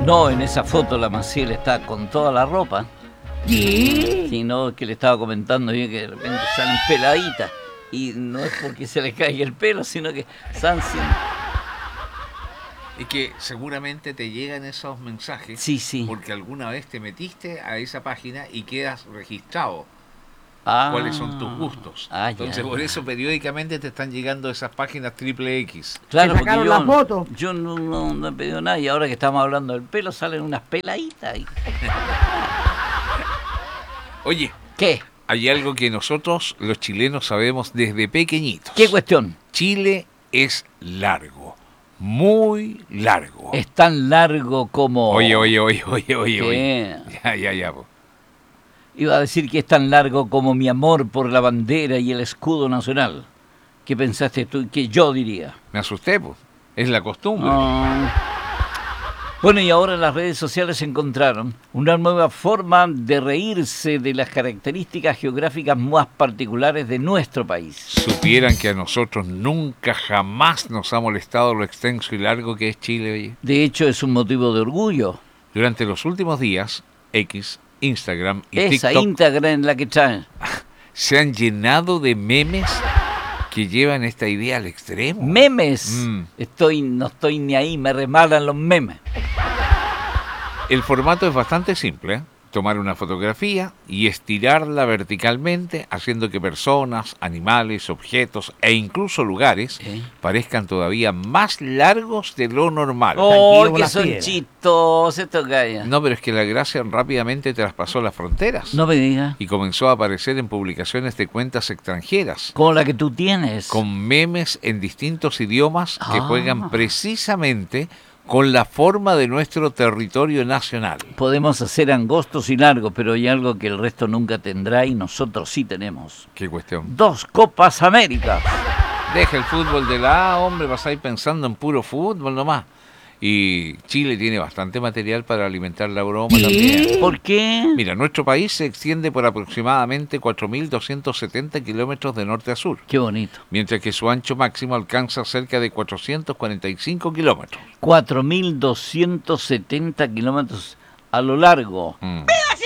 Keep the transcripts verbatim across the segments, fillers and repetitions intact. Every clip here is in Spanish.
No, en esa foto la Maciel está con toda la ropa. ¿Qué? Sí, no, es que le estaba comentando yo que de repente salen peladitas. Y no es porque se les caiga el pelo, sino que están sin... Es que seguramente te llegan esos mensajes. Sí, sí. Porque alguna vez te metiste a esa página y quedas registrado. Ah, cuáles son tus gustos. Ah, Entonces, ya, por ya. eso periódicamente te están llegando esas páginas triple X. Claro, Te porque sacaron yo, la foto. yo no, no, no he pedido nada y ahora que estamos hablando del pelo salen unas peladitas. Y... Oye, ¿Qué? hay algo que nosotros, los chilenos, sabemos desde pequeñitos. ¿Qué cuestión? Chile es largo, muy largo. Es tan largo como... Oye, oye, oye, oye, oye, ¿Qué? oye. Ya, ya, ya. po. Iba a decir que es tan largo como mi amor por la bandera y el escudo nacional. ¿Qué pensaste tú? Que yo diría. Me asusté, pues. Es la costumbre. Ah. Bueno, y ahora las redes sociales encontraron una nueva forma de reírse de las características geográficas más particulares de nuestro país. Supieran que a nosotros nunca jamás nos ha molestado lo extenso y largo que es Chile, oye. De hecho, es un motivo de orgullo. Durante los últimos días, X, Instagram y Esa TikTok íntegra en la que traen. se han llenado de memes que llevan esta idea al extremo. Memes. Mm. Estoy, no estoy ni ahí, me remalan los memes. El formato es bastante simple, ¿eh? Tomar una fotografía y estirarla verticalmente, haciendo que personas, animales, objetos e incluso lugares ¿Eh? parezcan todavía más largos de lo normal. ¡Oh, Tranquilo, que la son piedra. chistosos estos gallos! No, pero es que la gracia rápidamente traspasó las fronteras No me digas. y comenzó a aparecer en publicaciones de cuentas extranjeras, Como la que tú tienes. con memes en distintos idiomas que Ah. juegan precisamente con la forma de nuestro territorio nacional. Podemos hacer angostos y largos, pero hay algo que el resto nunca tendrá y nosotros sí tenemos. ¿Qué cuestión? Dos Copas América. Deja el fútbol de la A, hombre, vas a ir pensando en puro fútbol nomás. Y Chile tiene bastante material para alimentar la broma también. ¿Por qué? Mira, nuestro país se extiende por aproximadamente cuatro mil doscientos setenta kilómetros de norte a sur, Qué bonito. mientras que su ancho máximo alcanza cerca de cuatrocientos cuarenta y cinco kilómetros. cuatro mil doscientos setenta kilómetros a lo largo Mm.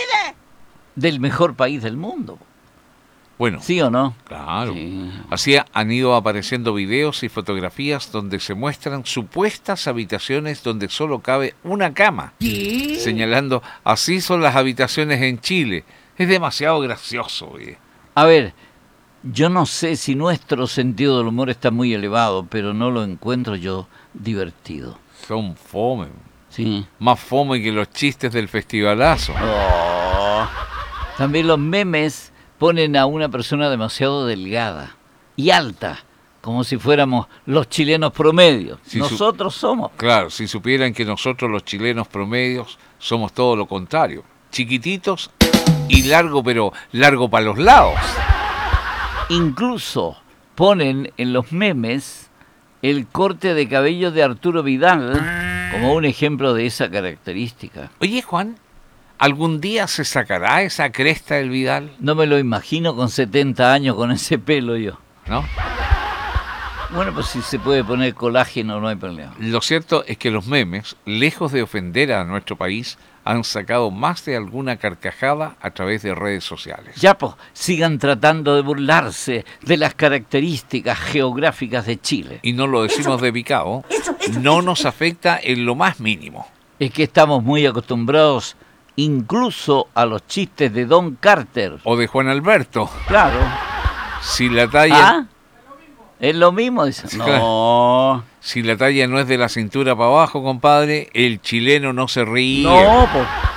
del mejor país del mundo. Bueno, ¿Sí o no? claro. Sí. Así han ido apareciendo videos y fotografías donde se muestran supuestas habitaciones donde solo cabe una cama, ¿Qué? señalando, así son las habitaciones en Chile. Es demasiado gracioso, oye. A ver, yo no sé si nuestro sentido del humor está muy elevado, pero no lo encuentro yo divertido. Son fome. Sí. Más fome que los chistes del festivalazo. Oh. También los memes ponen a una persona demasiado delgada y alta, como si fuéramos los chilenos promedios. Si su- Nosotros somos. Claro, si supieran que nosotros los chilenos promedios somos todo lo contrario. Chiquititos y largo, pero largo para los lados. Incluso ponen en los memes el corte de cabello de Arturo Vidal como un ejemplo de esa característica. Oye, Juan, ¿algún día se sacará esa cresta del Vidal? No me lo imagino con setenta años con ese pelo yo. ¿No? Bueno, pues si se puede poner colágeno no hay problema. Lo cierto es que los memes, lejos de ofender a nuestro país, han sacado más de alguna carcajada a través de redes sociales. Ya, pues, sigan tratando de burlarse de las características geográficas de Chile. Y no lo decimos de picado, no nos afecta en lo más mínimo. Es que estamos muy acostumbrados incluso a los chistes de Don Carter. O de Juan Alberto, Claro. si la talla, ¿Ah? Es lo mismo, dice. Sí, No. si la talla no es de la cintura para abajo, compadre, el chileno no se ríe. No, pues.